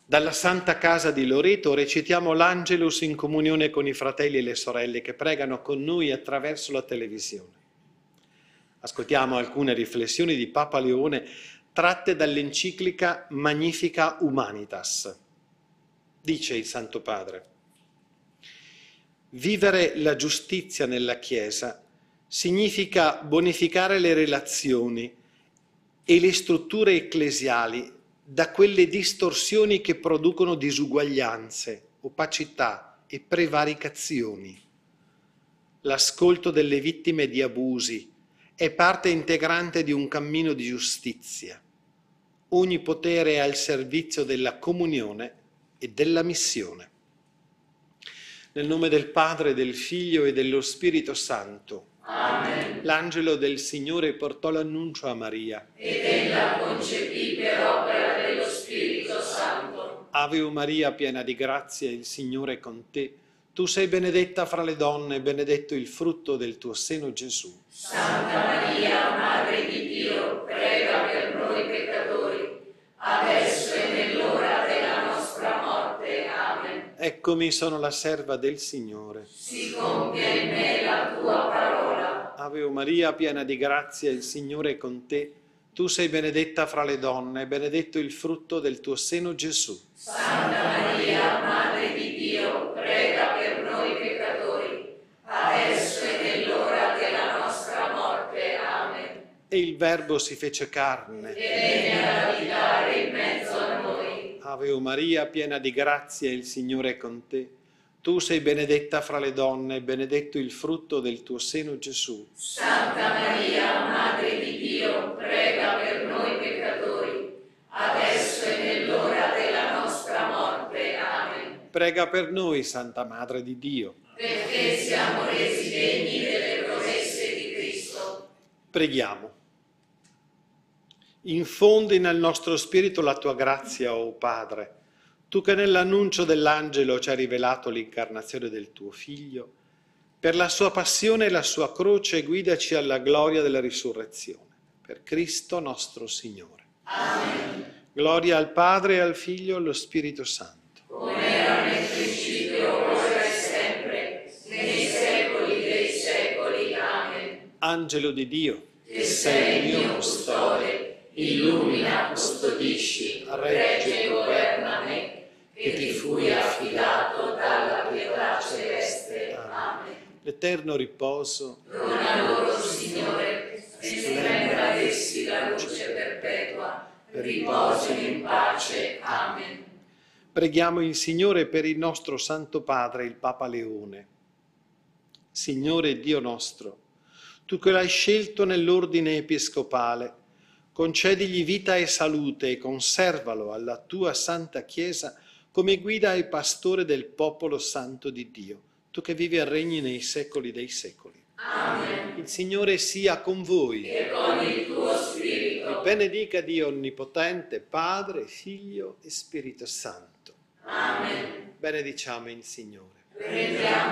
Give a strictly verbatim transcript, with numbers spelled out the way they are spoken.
Dalla Santa Casa di Loreto recitiamo l'Angelus in comunione con i fratelli e le sorelle che pregano con noi attraverso la televisione. Ascoltiamo alcune riflessioni di Papa Leone tratte dall'enciclica Magnificat Humanitas. Dice il Santo Padre: vivere la giustizia nella Chiesa significa bonificare le relazioni e le strutture ecclesiali da quelle distorsioni che producono disuguaglianze, opacità e prevaricazioni. L'ascolto delle vittime di abusi è parte integrante di un cammino di giustizia. Ogni potere è al servizio della comunione e della missione. Nel nome del Padre, del Figlio e dello Spirito Santo. Amen. L'angelo del Signore portò l'annuncio a Maria. Ed ella concepì per opera dello Spirito Santo. Ave o Maria, piena di grazia, il Signore è con te. Tu sei benedetta fra le donne, benedetto il frutto del tuo seno, Gesù. Santa Maria, Madre di Dio, prega per noi peccatori, adesso e nell'ora della nostra morte. Amen. Eccomi, sono la serva del Signore. Si compia in me la tua parola. Ave o Maria, piena di grazia, il Signore è con te. Tu sei benedetta fra le donne, benedetto il frutto del tuo seno, Gesù. Santa Maria, Madre di Dio, prega per noi peccatori, adesso e nell'ora della nostra morte. Amen. E il Verbo si fece carne. E venne ad abitare in mezzo a noi. Ave o Maria, piena di grazia, il Signore è con te. Tu sei benedetta fra le donne, benedetto il frutto del tuo seno, Gesù. Santa Maria, Madre di Dio, prega per noi peccatori, adesso e nell'ora della nostra morte. Amen. Prega per noi, Santa Madre di Dio. Perché siamo resi degni delle promesse di Cristo. Preghiamo. Infondi nel nostro spirito la tua grazia, o Padre, tu che nell'annuncio dell'angelo ci hai rivelato l'incarnazione del tuo Figlio, per la sua passione e la sua croce guidaci alla gloria della risurrezione. Per Cristo nostro Signore. Amen. Gloria al Padre, al Figlio e allo Spirito Santo. Come era nel principio, ora e sempre, nei secoli dei secoli. Amen. Angelo di Dio, Che sei il mio custode, illumina, custodisci, regge e governa me, che ti fui affidato dalla pietà celeste. Amen. L'eterno riposo, Dona loro, Signore, e splenda ad essi la luce perpetua, riposino in pace. Amen. preghiamo il Signore per il nostro Santo Padre, il Papa Leone. Signore Dio nostro, tu che l'hai scelto nell'ordine episcopale, concedigli vita e salute e conservalo alla tua Santa Chiesa come guida e pastore del popolo santo di Dio, tu che vivi e regni nei secoli dei secoli. Amen. Il Signore sia con voi. E con il tuo spirito. Vi benedica Dio Onnipotente, Padre, Figlio e Spirito Santo. Amen. Benediciamo il Signore. Prendiamo